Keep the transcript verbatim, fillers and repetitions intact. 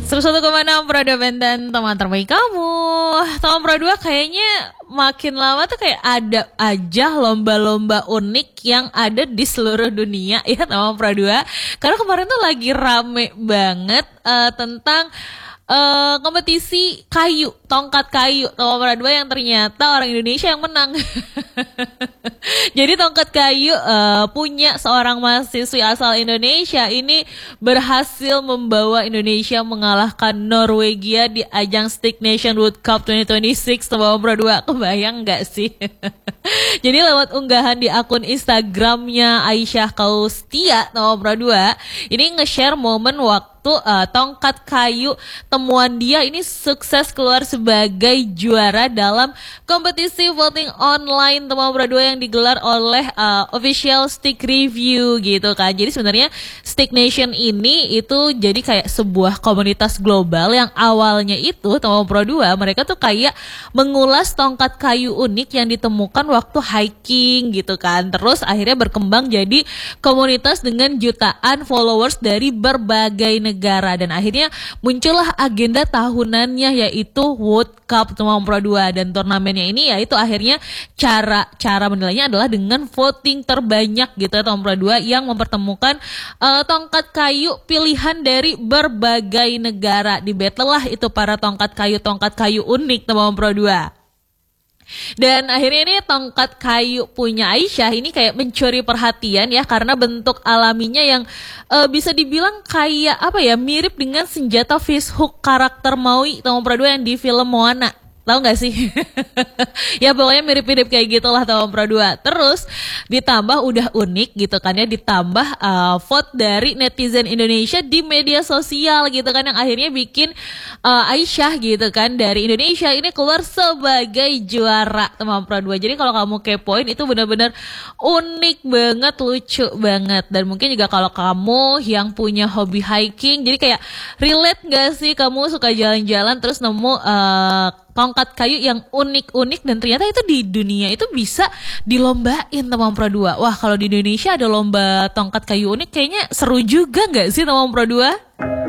seratus satu koma enam Pro dua Banten, teman terbaik kamu. Teman Pro dua kayaknya makin lama tuh kayak ada aja lomba-lomba unik yang ada di seluruh dunia ya teman Pro dua. Karena kemarin tuh lagi rame banget uh, tentang Uh, kompetisi kayu, tongkat kayu nomor dua yang ternyata orang Indonesia yang menang. Jadi tongkat kayu uh, punya seorang mahasiswi asal Indonesia ini berhasil membawa Indonesia mengalahkan Norwegia di ajang Stick Nation World Cup dua ribu dua puluh enam nomor dua. Kebayang nggak sih? Jadi lewat unggahan di akun Instagramnya Aisyah Kaustia nomor dua, ini nge-share momen waktu Tuh uh, tongkat kayu temuan dia ini sukses keluar sebagai juara dalam kompetisi voting online teman berdua yang digelar oleh uh, Official Stick Review gitu kan. Jadi sebenarnya Stick Nation ini itu jadi kayak sebuah komunitas global yang awalnya itu teman berdua mereka tuh kayak mengulas tongkat kayu unik yang ditemukan waktu hiking gitu kan. Terus akhirnya berkembang jadi komunitas dengan jutaan followers dari berbagai negara. negara dan akhirnya muncullah agenda tahunannya yaitu World Cup teman Pro dua dan turnamennya ini yaitu akhirnya cara cara menilainya adalah dengan voting terbanyak gitu ya teman Pro dua yang mempertemukan uh, tongkat kayu pilihan dari berbagai negara. Di battle lah itu para tongkat kayu tongkat kayu unik teman Pro dua. Dan akhirnya ini tongkat kayu punya Aisyah ini kayak mencuri perhatian ya karena bentuk alaminya yang uh, bisa dibilang kayak apa ya mirip dengan senjata fishhook karakter Maui teman Pro dua yang di film Moana. Tahu gak sih? Ya pokoknya mirip-mirip kayak gitulah teman Pro dua. Terus ditambah udah unik gitu kan ya, ditambah uh, vote dari netizen Indonesia di media sosial gitu kan yang akhirnya bikin uh, Aisyah gitu kan dari Indonesia ini keluar sebagai juara teman Pro dua. Jadi kalau kamu kepoin itu benar-benar unik banget, lucu banget. Dan mungkin juga kalau kamu yang punya hobi hiking, jadi kayak relate gak sih kamu suka jalan-jalan terus nemu uh, tongkat kayu yang unik-unik dan ternyata itu di dunia itu bisa dilombain teman Pro dua. Wah kalau di Indonesia ada lomba tongkat kayu unik kayaknya seru juga gak sih teman Pro dua?